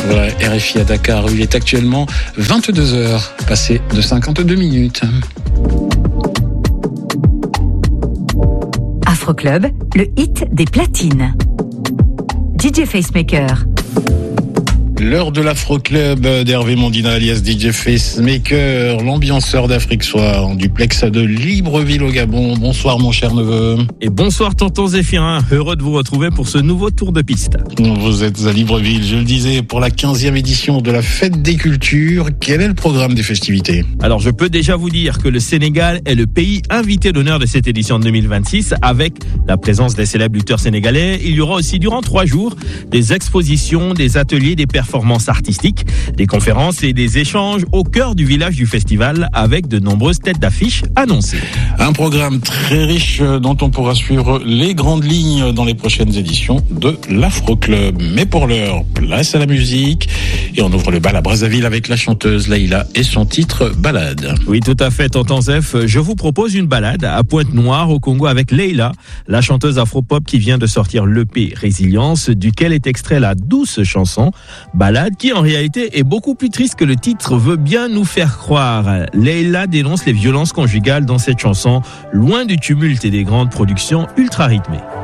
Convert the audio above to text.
Voilà, RFI à Dakar, il est actuellement 22h, passé de 52 minutes. Afro Club, le hit des platines. DJ Facemaker. L'heure de l'Afro Club d'Hervé Mondina alias DJ Facemaker, l'ambianceur d'Afrique Soir en duplex de Libreville au Gabon. Bonsoir mon cher neveu. Et bonsoir tonton Zéphirin, heureux de vous retrouver pour ce nouveau tour de piste. Vous êtes à Libreville, je le disais, pour la 15e édition de la Fête des Cultures. Quel est le programme des festivités ? Alors je peux déjà vous dire que le Sénégal est le pays invité d'honneur de cette édition de 2026 avec la présence des célèbres lutteurs sénégalais. Il y aura aussi durant 3 jours des expositions, des ateliers, des performances artistiques, des conférences et des échanges au cœur du village du festival avec de nombreuses têtes d'affiche annoncées. Un programme très riche dont on pourra suivre les grandes lignes dans les prochaines éditions de l'Afro Club. Mais pour l'heure, place à la musique et on ouvre le bal à Brazzaville avec la chanteuse Leïla et son titre Balade. Oui, tout à fait, tonton Zef. Je vous propose une balade à Pointe-Noire au Congo avec Leïla, la chanteuse afro-pop qui vient de sortir l'EP Résilience, duquel est extrait la douce chanson Balade qui en réalité est beaucoup plus triste que le titre veut bien nous faire croire. Leïla dénonce les violences conjugales dans cette chanson, loin du tumulte et des grandes productions ultra rythmées.